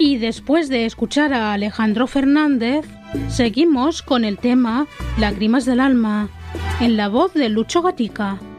Y después de escuchar a Alejandro Fernández, seguimos con el tema Lágrimas del alma, en la voz de Lucho Gatica.